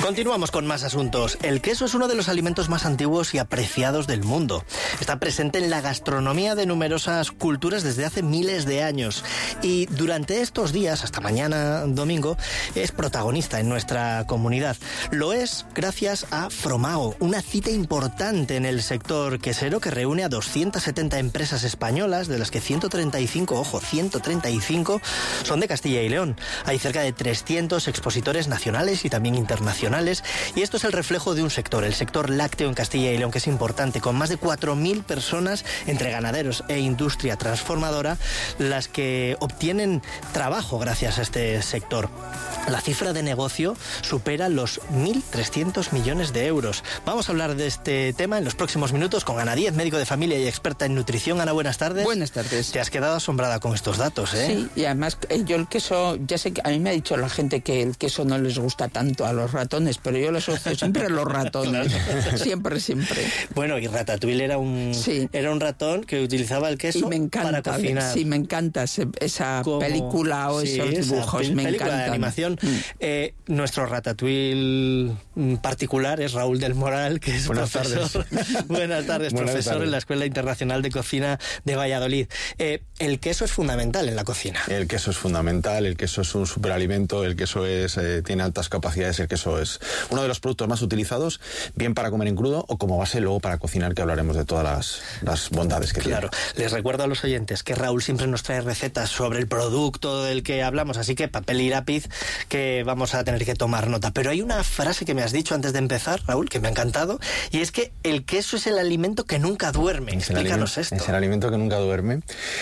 Continuamos con más asuntos. El queso es uno de los alimentos más antiguos y apreciados del mundo. Está presente en la gastronomía de numerosas culturas desde hace miles de años. Y durante estos días, hasta mañana domingo, es protagonista en nuestra comunidad. Lo es gracias a Fromago, una cita importante en el sector quesero que reúne a 270 empresas españolas, de las que 135, ojo, 135 son de Castilla y León. Hay cerca de 300 expositores nacionales y también internacionales. Y esto es el reflejo de un sector, el sector lácteo en Castilla y León, que es importante, con más de 4.000 personas entre ganaderos e industria transformadora, las que obtienen trabajo gracias a este sector. La cifra de negocio supera los 1.300 millones de euros. Vamos a hablar de este tema en los próximos minutos con Ana Díez, médico de familia y experta en nutrición. Ana, buenas tardes. Buenas tardes. Te has quedado asombrada con estos datos, ¿eh? Sí, y además yo el queso, ya sé que a mí me ha dicho la gente que el queso no les gusta tanto a los ratones, pero yo lo asocio siempre a los ratones. Claro. Siempre. Bueno, y Ratatouille era un ratón que utilizaba el queso para cocinar. Sí, me encanta esa película o esos dibujos, me película encantan. De animación. Nuestro Ratatouille particular es Raúl del Moral, que es profesor. Buenas tardes, profesor en la Escuela Internacional de Cocina de Valladolid. El queso es fundamental en la cocina. El queso es fundamental, el queso es un superalimento, el queso tiene altas capacidades, el queso es uno de los productos más utilizados, bien para comer en crudo o como base luego para cocinar, que hablaremos de todas las bondades que tiene. Claro, les recuerdo a los oyentes que Raúl siempre nos trae recetas sobre el producto del que hablamos, así que papel y lápiz que vamos a tener que tomar nota. Pero hay una frase que me has dicho antes de empezar, Raúl, que me ha encantado, y es que el queso es el alimento que nunca duerme. Explícanos esto. Es el alimento que nunca duerme.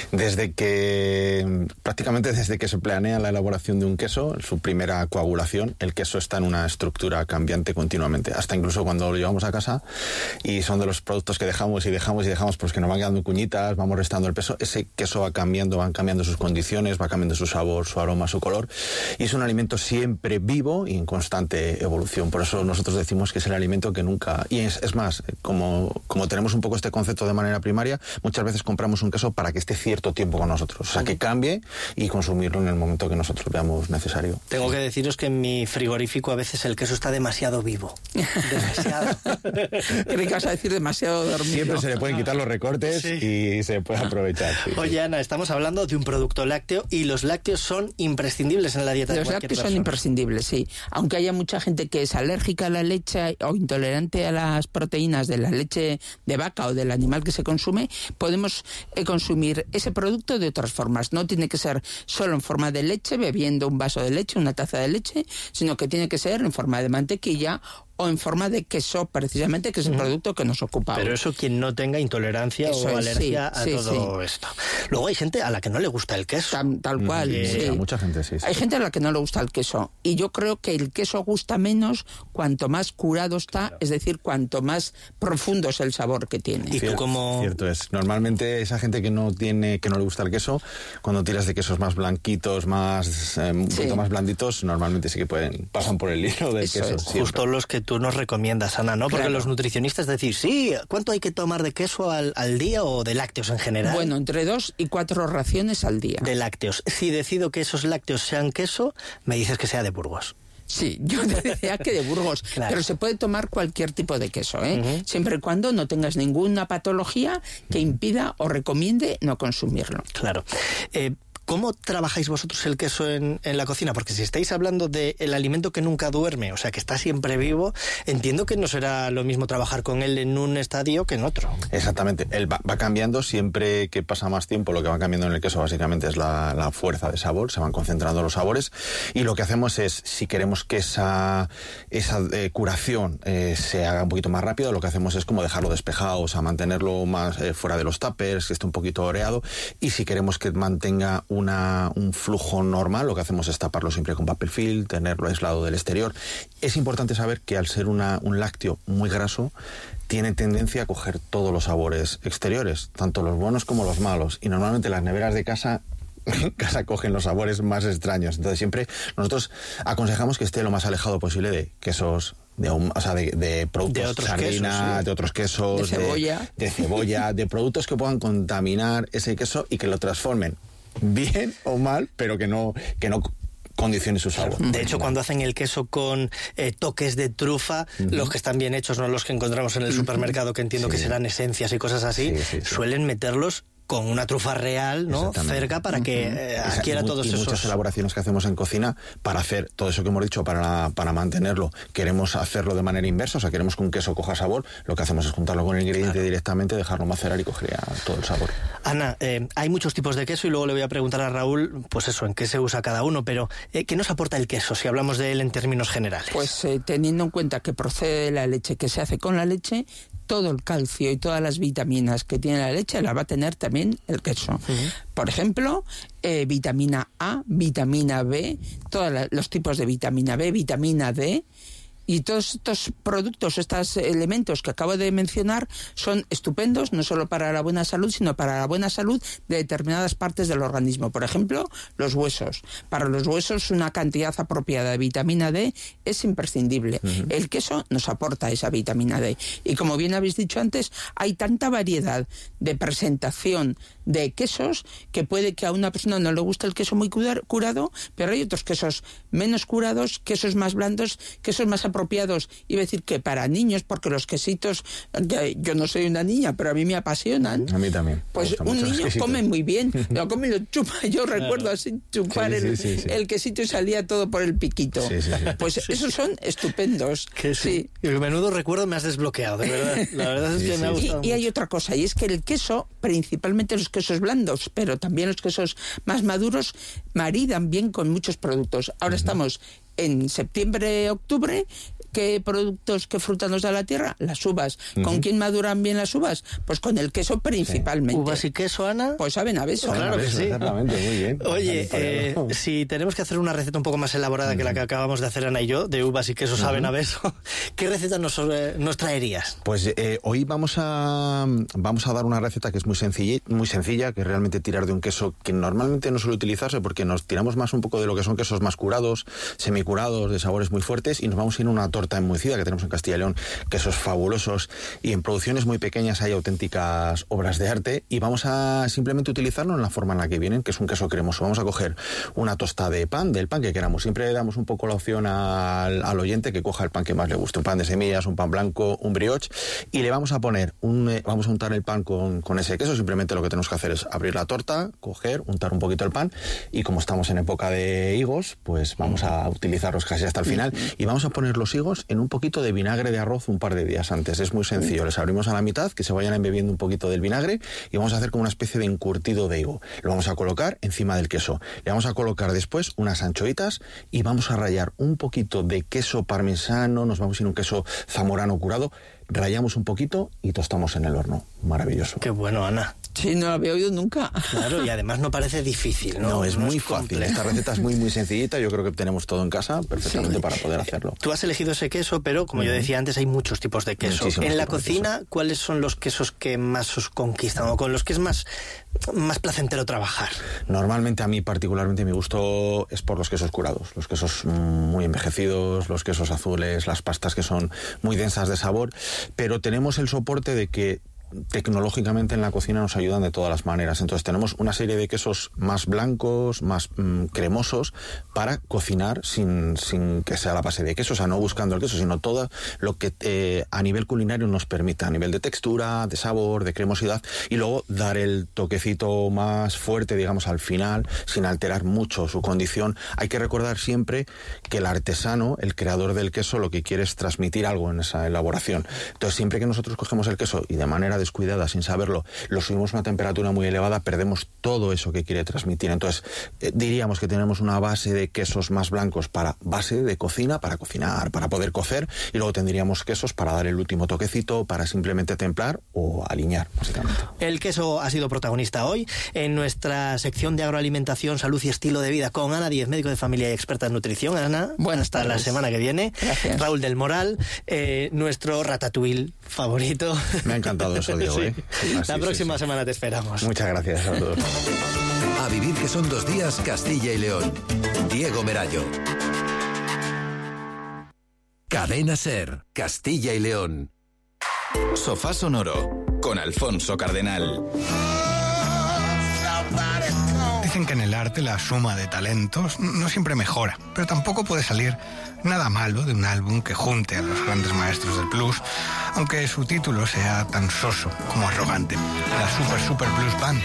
Prácticamente desde que se planea la elaboración de un queso, su primera coagulación, el queso está en una estructura cambiante continuamente. Hasta incluso cuando lo llevamos a casa y son de los productos que dejamos pues que nos van quedando cuñitas, vamos restando el peso, ese queso van cambiando sus condiciones, va cambiando su sabor, su aroma, su color, y es un alimento siempre vivo y en constante evolución. Por eso nosotros decimos que es el alimento que nunca... Y es más, como tenemos un poco este concepto de manera primaria, muchas veces compramos un queso para que esté cierto tiempo con nosotros, o sea, que cambie y consumirlo en el momento que nosotros veamos necesario. Tengo que deciros que en mi frigorífico a veces el queso está demasiado vivo. Demasiado. Creí que vas a decir demasiado dormido. Siempre se le pueden quitar los recortes y se puede aprovechar. Sí. Oye, Ana, estamos hablando de un producto lácteo y los lácteos son imprescindibles en la dieta de cualquier persona. Los lácteos son imprescindibles, sí. Aunque haya mucha gente que es alérgica a la leche o intolerante a las proteínas de la leche de vaca o del animal que se consume, podemos consumir ese producto de otras formas. No tiene que ser solo en forma de leche, bebiendo un vaso de leche, una taza de leche, sino que tiene que ser en forma de mantequilla o en forma de queso, precisamente, que es el producto que nos ocupa. Pero eso quien no tenga intolerancia o alergia a todo esto. Luego hay gente a la que no le gusta el queso. Tal cual, sí. Mucha gente, sí. Hay gente a la que no le gusta el queso. Y yo creo que el queso gusta menos cuanto más curado está, es decir, cuanto más profundo es el sabor que tiene. ¿Y tú cómo...? Cierto es. Normalmente esa gente que no le gusta el queso, cuando tiras de quesos más blanquitos, un poquito más blanditos, normalmente sí que pasan por el hilo del queso. Justo los que tú nos recomiendas, Ana, ¿no? Porque claro, los nutricionistas decir, sí, ¿cuánto hay que tomar de queso al día o de lácteos en general? Bueno, entre 2 y 4 raciones al día. De lácteos. Si decido que esos lácteos sean queso, me dices que sea de Burgos. Sí, yo te decía que de Burgos, claro, pero se puede tomar cualquier tipo de queso, siempre y cuando no tengas ninguna patología que impida o recomiende no consumirlo. Claro. ¿Cómo trabajáis vosotros el queso en la cocina? Porque si estáis hablando del alimento que nunca duerme, o sea, que está siempre vivo, entiendo que no será lo mismo trabajar con él en un estadio que en otro. Él va cambiando siempre que pasa más tiempo. Lo que va cambiando en el queso básicamente es la fuerza de sabor, se van concentrando los sabores, y lo que hacemos es, si queremos que esa curación se haga un poquito más rápido, lo que hacemos es como dejarlo despejado, o sea, mantenerlo más fuera de los tuppers, que esté un poquito oreado, y si queremos que mantenga un flujo normal, lo que hacemos es taparlo siempre con papel film, tenerlo aislado del exterior. Es importante saber que al ser un lácteo muy graso, tiene tendencia a coger todos los sabores exteriores, tanto los buenos como los malos, y normalmente las neveras de casa cogen los sabores más extraños. Entonces siempre nosotros aconsejamos que esté lo más alejado posible de quesos, de productos de sardina, de otros quesos, de cebolla, de productos que puedan contaminar ese queso y que lo transformen bien o mal, pero que no condicione su sabor. De hecho, cuando hacen el queso con toques de trufa, los que están bien hechos, no los que encontramos en el supermercado, que entiendo que serán esencias y cosas así, suelen meterlos con una trufa real, ¿no?, cerca, para que adquiera todos esos... muchas elaboraciones que hacemos en cocina, para hacer todo eso que hemos dicho, para mantenerlo, queremos hacerlo de manera inversa, o sea, queremos que un queso coja sabor, lo que hacemos es juntarlo con el ingrediente directamente, dejarlo macerar y coger ya todo el sabor. Ana, hay muchos tipos de queso y luego le voy a preguntar a Raúl, pues eso, en qué se usa cada uno, pero ¿qué nos aporta el queso, si hablamos de él en términos generales? Pues teniendo en cuenta que procede de la leche, que se hace con la leche, todo el calcio y todas las vitaminas que tiene la leche la va a tener también el queso. Por ejemplo, vitamina A, vitamina B, todos los tipos de vitamina B, vitamina D. Y todos estos productos, estos elementos que acabo de mencionar son estupendos, no solo para la buena salud, sino para la buena salud de determinadas partes del organismo. Por ejemplo, los huesos. Para los huesos una cantidad apropiada de vitamina D es imprescindible. El queso nos aporta esa vitamina D. Y como bien habéis dicho antes, hay tanta variedad de presentación de quesos que puede que a una persona no le guste el queso muy curado, pero hay otros quesos menos curados, quesos más blandos, quesos más apropiados, iba a decir que para niños, porque los quesitos, yo no soy una niña, pero a mí me apasionan. A mí también. Pues un niño come muy bien, lo come y lo chupa. Yo recuerdo así chupar el quesito y salía todo por el piquito. Pues esos son estupendos. Sí. El menudo recuerdo me has desbloqueado, de verdad. La verdad es que me ha gustado y hay otra cosa, y es que el queso, principalmente los quesos blandos, pero también los quesos más maduros, maridan bien con muchos productos. Ahora estamos en septiembre, octubre. ¿Qué productos, qué fruta nos da la tierra? Las uvas. ¿Con quién maduran bien las uvas? Pues con el queso principalmente. ¿Uvas y queso, Ana? Pues saben a beso. Claro que sí. Exactamente, muy bien. Oye, si tenemos que hacer una receta un poco más elaborada que la que acabamos de hacer Ana y yo, de uvas y queso saben a beso, ¿qué receta nos traerías? Pues hoy vamos a dar una receta que es muy sencilla, que es realmente tirar de un queso que normalmente no suele utilizarse porque nos tiramos más un poco de lo que son quesos más curados, semicurados, de sabores muy fuertes, y nos vamos a ir a una torta enmohecida que tenemos en Castilla y León, quesos fabulosos, y en producciones muy pequeñas hay auténticas obras de arte, y vamos a simplemente utilizarlo en la forma en la que vienen, que es un queso cremoso. Vamos a coger una tosta de pan, del pan que queramos. Siempre damos un poco la opción al oyente que coja el pan que más le guste, un pan de semillas, un pan blanco, un brioche, y le vamos a poner vamos a untar el pan con ese queso. Simplemente lo que tenemos que hacer es abrir la torta, coger, untar un poquito el pan, y como estamos en época de higos, pues vamos a utilizarlos casi hasta el final, y vamos a poner los higos en un poquito de vinagre de arroz un par de días antes. Es muy sencillo, les abrimos a la mitad, que se vayan embebiendo un poquito del vinagre, y vamos a hacer como una especie de encurtido de higo. Lo vamos a colocar encima del queso. Le vamos a colocar después unas anchoitas y vamos a rallar un poquito de queso parmesano, nos vamos a ir un queso zamorano curado, rallamos un poquito y tostamos en el horno. Maravilloso. Qué bueno, Ana. Sí, no lo había oído nunca. Claro, y además no parece difícil, ¿no? No, es muy fácil. fácil. Esta receta es muy sencillita. Yo creo que tenemos todo en casa perfectamente para poder hacerlo. Tú has elegido ese queso, pero como yo decía antes, hay muchos tipos de queso. Muchísimos en la tipos de cocina, ¿cuáles son los quesos que más os conquistan o con los que es más placentero trabajar? Normalmente, a mí particularmente, mi gusto es por los quesos curados. Los quesos muy envejecidos, los quesos azules, las pastas que son muy densas de sabor, pero tenemos el soporte de que tecnológicamente en la cocina nos ayudan de todas las maneras. Entonces tenemos una serie de quesos más blancos, más cremosos, para cocinar sin que sea la base de queso, o sea, no buscando el queso, sino todo lo que a nivel culinario nos permita, a nivel de textura, de sabor, de cremosidad, y luego dar el toquecito más fuerte, digamos, al final, sin alterar mucho su condición. Hay que recordar siempre que el artesano, el creador del queso, lo que quiere es transmitir algo en esa elaboración. Entonces, siempre que nosotros cogemos el queso y de manera descuidada, sin saberlo, lo subimos a una temperatura muy elevada, perdemos todo eso que quiere transmitir. Entonces, diríamos que tenemos una base de quesos más blancos para base de cocina, para cocinar, para poder cocer, y luego tendríamos quesos para dar el último toquecito, para simplemente templar o aliñar, básicamente. El queso ha sido protagonista hoy en nuestra sección de agroalimentación, salud y estilo de vida con Ana Díez, médico de familia y experta en nutrición. Ana, hasta la semana que viene. Gracias. Raúl del Moral, nuestro ratatouille favorito. Me ha encantado eso, Diego. Sí. La próxima semana te esperamos. Muchas gracias a todos. A vivir que son 2 días, Castilla y León. Diego Merayo. Cadena SER, Castilla y León. Sofá Sonoro con Alfonso Cardenal. Dicen que en el arte la suma de talentos no siempre mejora, pero tampoco puede salir nada malo de un álbum que junte a los grandes maestros del blues, aunque su título sea tan soso como arrogante, la Super Blues Band.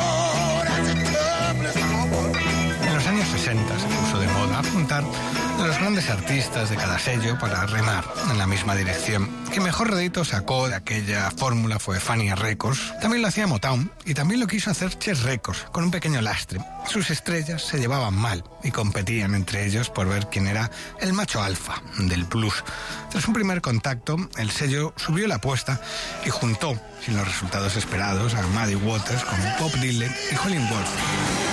En los años 60 se puso de moda juntar a los grandes artistas de cada sello para remar en la misma dirección. Quien mejor rédito sacó de aquella fórmula fue Fania Records. También lo hacía Motown y también lo quiso hacer Chess Records, con un pequeño lastre. Sus estrellas se llevaban mal y competían entre ellos por ver quién era el macho alfa del blues. Tras un primer contacto, el sello subió la apuesta y juntó, sin los resultados esperados, a Muddy Waters con Bob Dylan y Howlin' Wolf.